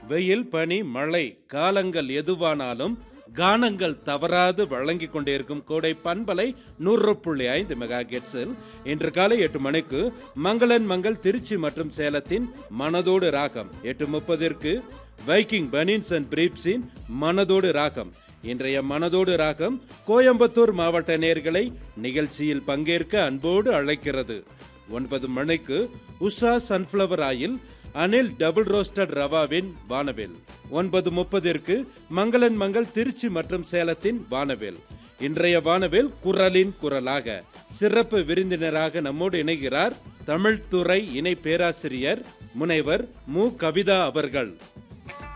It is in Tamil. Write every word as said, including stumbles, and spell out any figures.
வெயில், பனி, மழை காலங்கள் எதுவானாலும் கானங்கள் தவறாது வழங்கிக் கொண்டிருக்கும் கோடை பண்பலை நூறு புள்ளி ஐந்து மெகா ஹெர்ட்ஸில் இன்று காலை எட்டு மணிக்கு மங்களன் மங்கள் திருச்சி மற்றும் சேலத்தின் மனதோடு ராகம், எட்டு முப்பதிற்கு வைக்கிங் பனின்ஸ் அண்ட் பிரீப்ஸின் மனதோடு ராகம். இன்றைய மனதோடு ராகம் கோயம்புத்தூர் மாவட்ட நேயர்களை நிகழ்ச்சியில் பங்கேற்க அன்போடு அழைக்கிறது. ஒன்பது மணிக்கு Usha sunflower oil Anil double roasted ரவாவின் வானவில். ஒன்பது முப்பதிற்கு மங்களன் மங்கள் திருச்சி மற்றும் சேலத்தின் வானவில். இன்றைய வானவில் குரலின் குரலாக சிறப்பு விருந்தினராக நம்மோடு இணைகிறார் தமிழ்துறை இணை பேராசிரியர் முனைவர் மு கவிதா அவர்கள்.